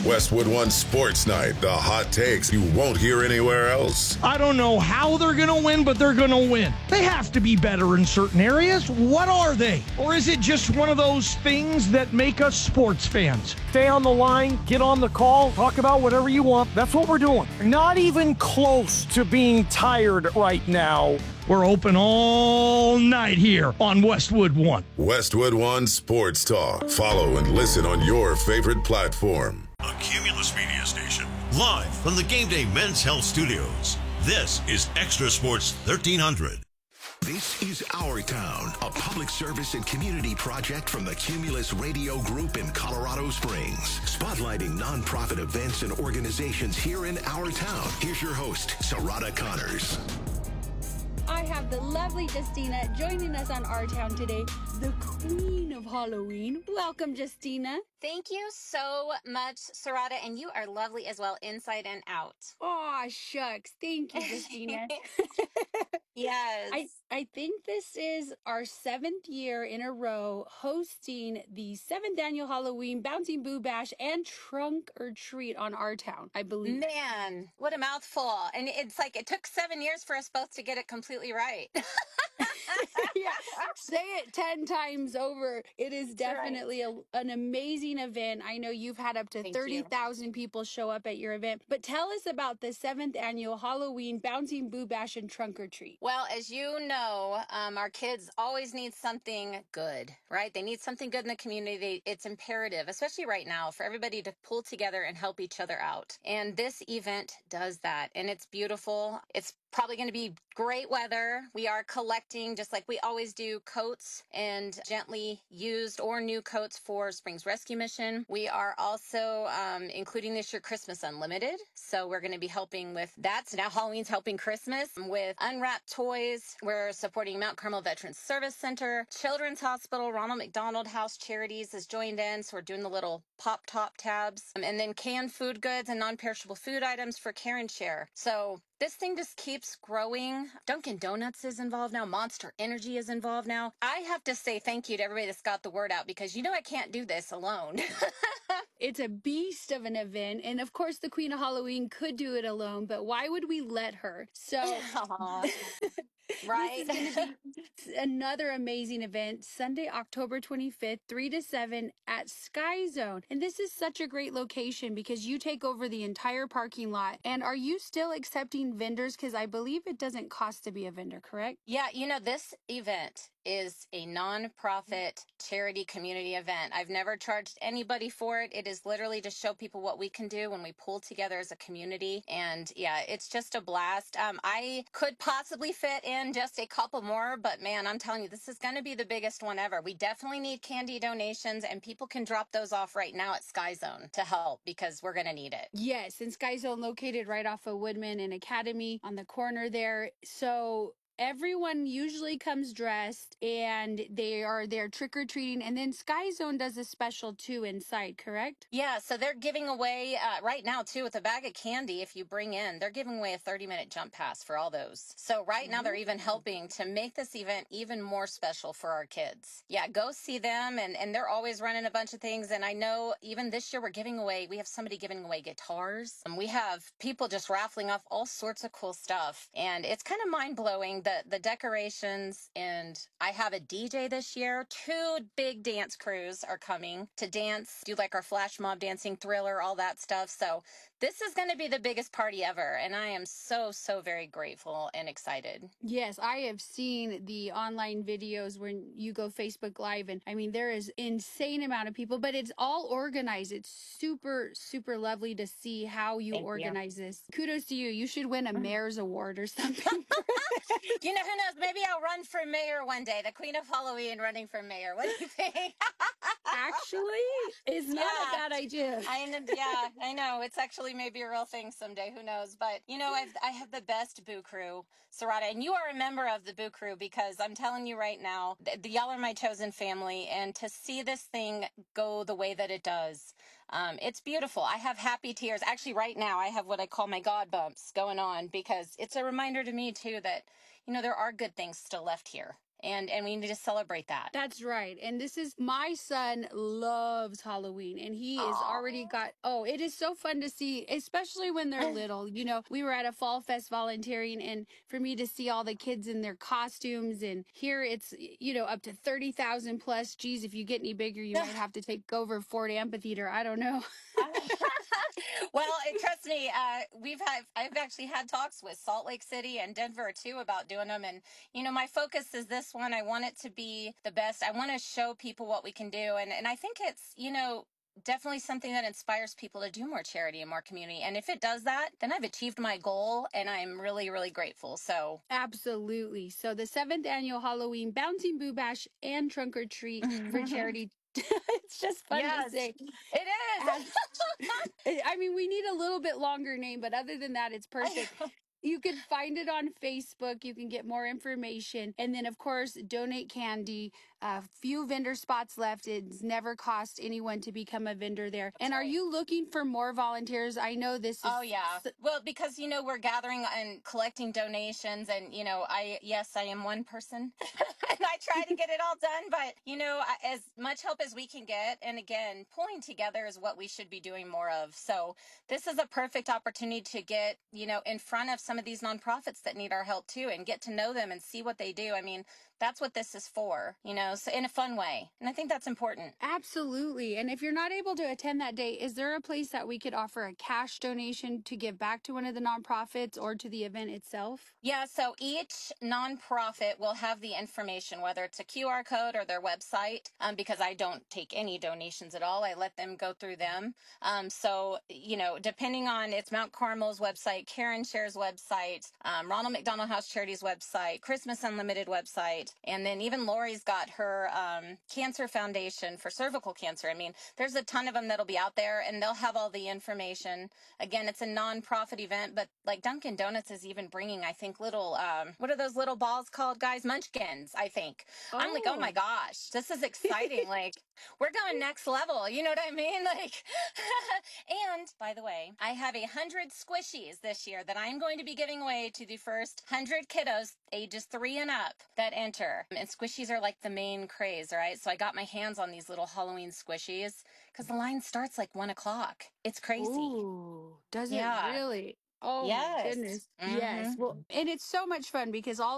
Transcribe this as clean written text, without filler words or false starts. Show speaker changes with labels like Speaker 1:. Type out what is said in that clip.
Speaker 1: Westwood One Sports Night, the hot takes you won't hear anywhere else.
Speaker 2: I don't know how they're going to win, but they're going to win. They have to be better in certain areas. What are they? Or is it just one of those things that make us sports fans?
Speaker 3: Stay on the line, get on the call, talk about whatever you want. That's what we're doing. Not even close to being tired right now.
Speaker 2: We're open all night here on Westwood One.
Speaker 1: Westwood One Sports Talk. Follow and listen on your favorite platform.
Speaker 4: A Cumulus Media Station, live from the Game Day Men's Health Studios. This is Extra Sports 1300.
Speaker 5: This is Our Town, a public service and community project from the Cumulus Radio Group in Colorado Springs, spotlighting nonprofit events and organizations here in our town. Here's your host, Sarada Connors.
Speaker 6: I have the lovely Justina joining us on Our Town today, the queen of Halloween. Welcome, Justina.
Speaker 7: Thank you so much, Sarada, and you are lovely as well, inside and out.
Speaker 6: Aw, shucks. Thank you, Justina.
Speaker 7: Yes.
Speaker 6: I think this is our 7th year in a row hosting the 7th annual Halloween Bouncing Boo Bash and Trunk or Treat on Our Town, I believe.
Speaker 7: Man, what a mouthful. And it's like it took 7 years for us both to get it completely right.
Speaker 6: Yeah, say it 10 times over. It is definitely an amazing event. I know you've had up to 30,000 people show up at your event, but tell us about the 7th annual Halloween Bouncing Boo Bash and Trunk or Treat.
Speaker 7: Well, as you know, our kids always need something good, right? They need something good in the community. It's imperative, especially right now, for everybody to pull together and help each other out. And this event does that, and it's beautiful. It's probably going to be great weather. We are collecting, just like we always do, coats and gently used or new coats for Springs Rescue Mission. We are also including this year Christmas Unlimited. So we're going to be helping with that. So now Halloween's helping Christmas with unwrapped toys. We're supporting Mount Carmel Veterans Service Center, Children's Hospital, Ronald McDonald House Charities has joined in. So we're doing the little pop top tabs, and then canned food goods and non-perishable food items for Care and Share. So this thing just keeps growing. Dunkin' Donuts is involved now. Monster Energy is involved now. I have to say thank you to everybody that's got the word out, because I can't do this alone.
Speaker 6: It's a beast of an event. And of course, the Queen of Halloween could do it alone, but why would we let her? So
Speaker 7: right.
Speaker 6: This is going to be another amazing event, Sunday, October 25th, 3 to 7 at Sky Zone. And this is such a great location because you take over the entire parking lot. And are you still accepting vendors? Because I believe it doesn't cost to be a vendor, correct?
Speaker 7: Yeah, this event is a nonprofit charity community event. I've never charged anybody for it. It is literally to show people what we can do when we pull together as a community. And yeah, it's just a blast. I could possibly fit in just a couple more, but man, I'm telling you, this is going to be the biggest one ever. We definitely need candy donations, and people can drop those off right now at Sky Zone to help, because we're going to need it.
Speaker 6: Yes, and Sky Zone located right off of Woodman and Academy on the corner there. So everyone usually comes dressed and they are there trick-or-treating, and then Sky Zone does a special too inside, correct?
Speaker 7: Yeah, so they're giving away right now too, with a bag of candy. If you bring in, they're giving away a 30-minute jump pass for all those. So right now they're even helping to make this event even more special for our kids. Yeah, go see them, and they're always running a bunch of things. And I know even this year we have somebody giving away guitars, and we have people just raffling off all sorts of cool stuff, and it's kind of mind-blowing. The decorations, and I have a DJ this year. 2 big dance crews are coming to dance, do like our flash mob dancing, Thriller, all that stuff. So this is going to be the biggest party ever, and I am so very grateful and excited.
Speaker 6: Yes, I have seen the online videos when you go Facebook Live, and I mean, there is insane amount of people, but it's all organized. It's super lovely to see how you organize this. Kudos to you. You should win a mayor's award or something.
Speaker 7: Who knows? Maybe I'll run for mayor one day. The Queen of Halloween running for mayor. What do you think?
Speaker 6: Actually, it's not a bad idea.
Speaker 7: I know. It's actually maybe a real thing someday. Who knows? But, I have the best Boo Crew, Sarada, and you are a member of the Boo Crew, because I'm telling you right now, y'all are my chosen family, and to see this thing go the way that it does, it's beautiful. I have happy tears. Actually, right now, I have what I call my God bumps going on, because it's a reminder to me, too, that, there are good things still left here. and we need to celebrate that.
Speaker 6: That's right. And this is, my son loves Halloween, and he is already got, it is so fun to see, especially when they're little. You know, we were at a Fall Fest volunteering, and for me to see all the kids in their costumes, and here it's, you know, up to 30,000 plus. Geez, if you get any bigger, you might have to take over Ford Amphitheater. I don't know.
Speaker 7: Well, trust me, I've actually had talks with Salt Lake City and Denver too about doing them. And, you know, my focus is this one. I want it to be the best. I want to show people what we can do. And I think it's, you know, definitely something that inspires people to do more charity and more community. And if it does that, then I've achieved my goal, and I'm really, really grateful. So
Speaker 6: Absolutely. So the 7th annual Halloween Bouncing Boo Bash and Trunk or Treat for charity. It's just fun to say.
Speaker 7: It is.
Speaker 6: I mean, we need a little bit longer name, but other than that, it's perfect. You can find it on Facebook. You can get more information. And then, of course, donate candy. Few vendor spots left. It's never cost anyone to become a vendor there. And are you looking for more volunteers? I know this is...
Speaker 7: Oh, yeah. Well, because, you know, we're gathering and collecting donations, and, you know, I am one person and I try to get it all done, but, you know, as much help as we can get. And again, pulling together is what we should be doing more of. So this is a perfect opportunity to get, you know, in front of some of these nonprofits that need our help too, and get to know them and see what they do. I mean, that's what this is for, you know, so in a fun way. And I think that's important.
Speaker 6: Absolutely. And if you're not able to attend that day, is there a place that we could offer a cash donation to give back to one of the nonprofits or to the event itself?
Speaker 7: Yeah, so each nonprofit will have the information, whether it's a QR code or their website, because I don't take any donations at all. I let them go through them. So, you know, depending on, it's Mount Carmel's website, Karen Share's website, Ronald McDonald House Charities website, Christmas Unlimited website, and then even Lori's got her cancer foundation for cervical cancer. I mean, there's a ton of them that'll be out there, and they'll have all the information. Again, it's a nonprofit event, but like Dunkin' Donuts is even bringing, I think, little, what are those little balls called, guys? Munchkins, I think. I'm like, oh my gosh, this is exciting. Like, we're going next level. You know what I mean? Like, and by the way, I have 100 squishies this year that I'm going to be giving away to the first 100 kiddos ages 3 and up that enter. And squishies are like the main craze, right? So I got my hands on these little Halloween squishies because the line starts like 1 o'clock. It's crazy.
Speaker 6: Ooh, does it really? Oh,
Speaker 7: Yes.
Speaker 6: my goodness. Yes. Well, and it's so much fun because all